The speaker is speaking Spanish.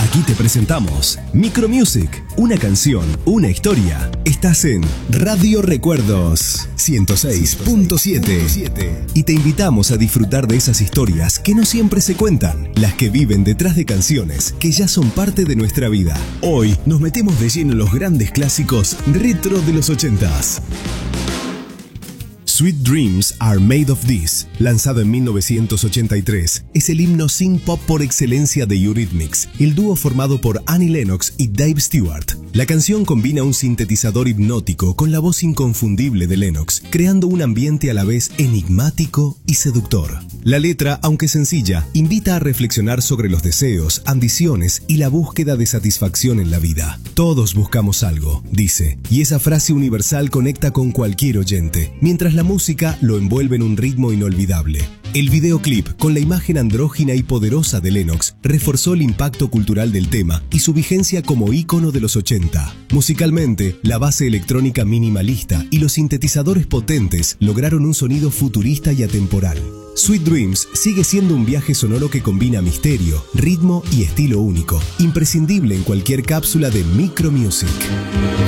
Aquí te presentamos Micro Music, una canción, una historia. Estás en Radio Recuerdos 106.7 y te invitamos a disfrutar de esas historias que no siempre se cuentan, las que viven detrás de canciones que ya son parte de nuestra vida. Hoy nos metemos de lleno en los grandes clásicos retro de los 80s. Sweet Dreams Are Made of This, lanzado en 1983, es el himno synth pop por excelencia de Eurythmics, el dúo formado por Annie Lennox y Dave Stewart. La canción combina un sintetizador hipnótico con la voz inconfundible de Lennox, creando un ambiente a la vez enigmático y seductor. La letra, aunque sencilla, invita a reflexionar sobre los deseos, ambiciones y la búsqueda de satisfacción en la vida. Todos buscamos algo, dice, y esa frase universal conecta con cualquier oyente, mientras la música lo envuelve en un ritmo inolvidable. El videoclip, con la imagen andrógina y poderosa de Lennox, reforzó el impacto cultural del tema y su vigencia como ícono de los 80. Musicalmente, la base electrónica minimalista y los sintetizadores potentes lograron un sonido futurista y atemporal. Sweet Dreams sigue siendo un viaje sonoro que combina misterio, ritmo y estilo único, imprescindible en cualquier cápsula de Micro Music.